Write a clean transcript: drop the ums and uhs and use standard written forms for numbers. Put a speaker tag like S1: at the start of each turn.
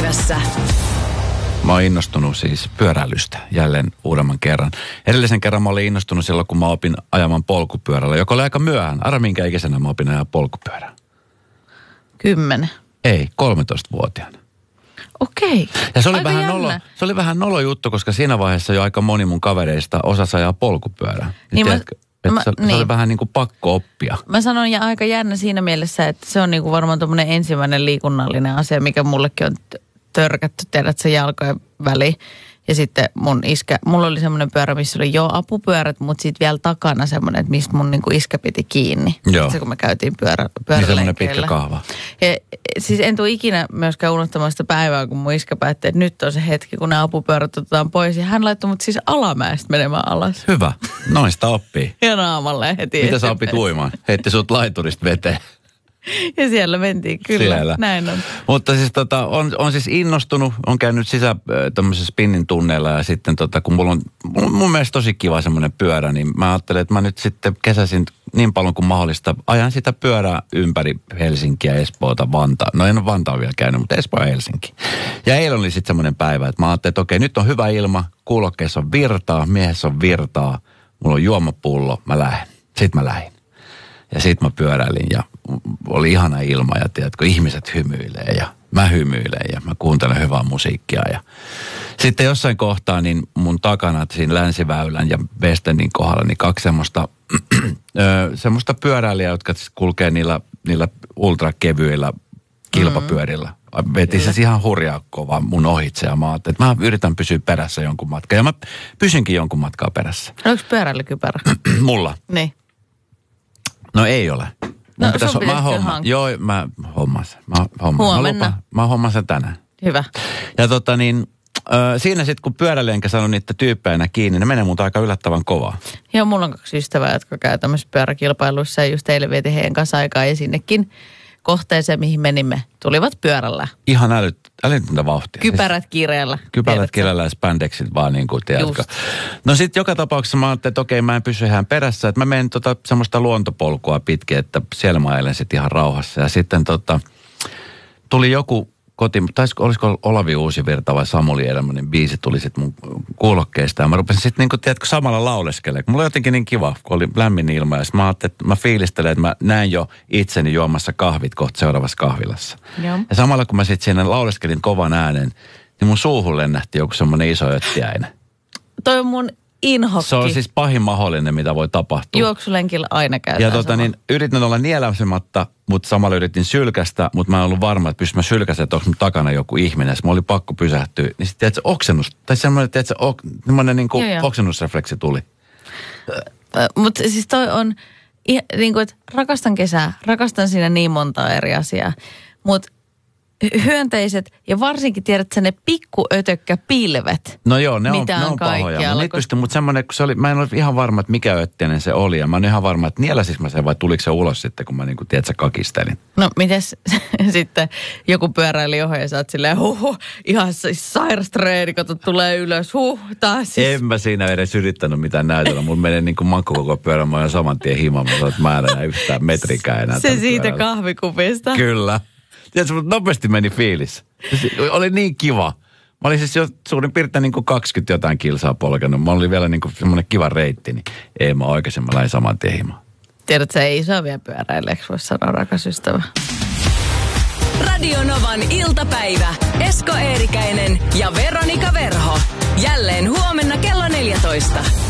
S1: iltapäivässä.
S2: Mä oon innostunut siis pyöräilystä jälleen uudemman kerran. Edellisen kerran mä olin innostunut silloin, kun mä opin ajamaan polkupyörällä, joka oli aika myöhään. Arva minkä ikäisenä mä opin ajaa polkupyörää?
S3: 10.
S2: Ei, 13-vuotiaana.
S3: Okei.
S2: Ja se oli vähän nolo juttu, koska siinä vaiheessa jo aika moni mun kavereista osasi ajaa polkupyörää.
S3: Niin
S2: se oli vähän niin kuin pakko oppia.
S3: Mä sanon ja aika jännä siinä mielessä, että se on niin kuin varmaan tommoinen ensimmäinen liikunnallinen asia, mikä mullekin on törkätty, tiedät se jalkojen väliin. Ja sitten mulla oli semmoinen pyörä, missä oli jo apupyörät, mutta sitten vielä takana semmoinen, että mistä mun niinku iskä piti kiinni.
S2: Joo.
S3: Se kun me käytiin
S2: Niin semmoinen
S3: pyörälenkkeillä.
S2: pitkä kahva.
S3: Ja, siis en tule ikinä myöskään unohtamaan sitä päivää, kun mun iskä päätti, että nyt on se hetki, kun ne apupyörät otetaan pois. Ja hän laittoi mut siis alamäestä menemään alas.
S2: Hyvä. Noin sitä oppii.
S3: Ja naamalle heti.
S2: Mitä sä opit uimaan? Heitti sut laiturista veteen.
S3: Ja siellä mentiin, kyllä.
S2: Siellä.
S3: Näin on.
S2: Mutta siis on siis innostunut, on käynyt tämmöisessä spinnin tunneilla ja sitten kun mulla on mun mielestä tosi kiva semmoinen pyörä, niin mä ajattelin, että mä nyt sitten kesäisin niin paljon kuin mahdollista ajan sitä pyörää ympäri Helsinkiä, Espoota, Vantaa. No en ole Vantaa vielä käynyt, mutta Espoo ja Helsinki. Ja eilen oli sitten semmoinen päivä, että mä ajattelin, että okei, nyt on hyvä ilma, kuulokkeessa on virtaa, miehessä on virtaa, mulla on juomapullo, mä lähden. Sitten mä lähdin. Ja sit mä pyöräilin ja oli ihana ilma ja tiedätkö, ihmiset hymyilee ja mä hymyilen ja mä kuuntelen hyvää musiikkia. Ja sitten jossain kohtaa niin mun takana siinä Länsiväylän ja Westenin kohdalla niin kaksi semmoista pyöräilijää, jotka kulkee niillä ultrakevyillä kilpapyörillä. Veti se ihan hurjaa kovaa mun ohitse ja mä ajattelin, että mä yritän pysyä perässä jonkun matkaa. Ja mä pysynkin jonkun matkaa perässä.
S3: Oliko pyöräilykypärä?
S2: Mulla?
S3: Niin.
S2: No ei ole.
S3: No
S2: Mä homman sen.
S3: Huomenna.
S2: Mä homman sen tänään.
S3: Hyvä.
S2: Ja siinä sitten kun pyöräilijänkä sanoi niitä tyyppeinä kiinni, ne menee muuta aika yllättävän kovaa.
S3: Joo, mulla on 2 ystävää, jotka käy tämmöisissä pyöräkilpailuissa ja just eilen vietin heidän kanssa aikaa ja sinnekin kohteeseen, mihin menimme, tulivat pyörällä.
S2: Ihan älytöntä vauhtia.
S3: Kypärät kireellä.
S2: Kypärät kireellä ja spandexit vaan niin kuin, tiedätkö. No sitten joka tapauksessa mä ajattelin, että okei, mä en pysy ihan perässä. Että mä menen semmoista luontopolkua pitkin, että siellä mä ajelen sitten ihan rauhassa. Ja sitten tuli joku olisiko Olavi Uusivirta vai Samuli Edelmanin biisi tuli sitten mun kuulokkeista. Ja mä rupesin sitten niin kuin, tiedätkö, samalla lauleskelemaan. Mulla oli jotenkin niin kiva, kun oli lämmin ilma. Ja mä ajattelin, että mä fiilistelen, että mä näen jo itseni juomassa kahvit kohta seuraavassa kahvilassa.
S3: Joo.
S2: Ja samalla kun mä sitten siinä lauleskelin kovan äänen, niin mun suuhun lennähti joku semmoinen iso öttiäinen.
S3: Toi on mun inhokki.
S2: Se on siis pahin mahdollinen, mitä voi tapahtua.
S3: Juoksulenkillä aina käytetään
S2: Ja yritin olla nieläsematta, mutta samalla yritin sylkästä, mutta mä en ollut varma, että pystyn mä sylkästä, että onko mun takana joku ihminen. Mä oli pakko pysähtyä. Niin sitten tiedätkö, oksennus, tai semmoinen niin kuin oksennusrefleksi tuli.
S3: Mutta siis toi on, niin kuin, että rakastan kesää, rakastan siinä niin montaa eri asiaa, mutta hyönteiset ja varsinkin tiedät sä ne pikkuötökkäpilvet.
S2: No joo, ne on pahoja. Mutta semmoinen, kun mä en ole ihan varma, että mikä öttinen se oli. Ja mä en ihan varma, että nieläsis mä sen vai tuliko se ulos sitten, kun mä niin kuin, tiedät, kakistelin.
S3: No mites sitten joku pyöräili ohi ja sä oot silleen, ihan sairas treeni, kato tulee ylös, taas siis.
S2: En mä siinä edes yrittänyt mitään näytellä. Mulla menee niin kuin mankku koko pyörän, mä oon saman tien himaan, mä en enää yhtään metrikään enää.
S3: Se siitä pyörällä. Kahvikupista.
S2: Kyllä. Tiedätkö, mutta nopeasti meni fiilis. Oli niin kiva. Mä olin siis jo suurin piirtein niin kuin 20 jotain kilsaa polkenut. Mä olin vielä niin kuin semmoinen kiva reitti, niin ei mä oikeasti, mä lähdin saman tien himaan.
S3: Tiedätkö, se ei saa vielä pyöräileeksi, voisi sanoa, rakas ystävä.
S1: Radio Novan iltapäivä. Esko Eerikäinen ja Veronika Verho. Jälleen huomenna kello 14.